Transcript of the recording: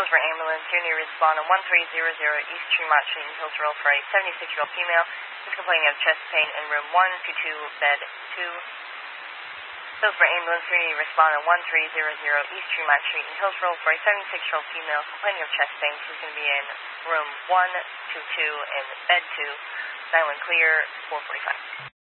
Hillsborough Ambulance, unit respond on 1300 East Tremont Street in Hillsborough for a 76-year-old female who's complaining of chest pain in room 122, bed 2. Hillsborough Ambulance, unit respond on 1300 East Tremont Street in Hillsborough for a 76-year-old female complaining of chest pain. She's going to be in room 122 and bed 2. 9-1 clear, 445.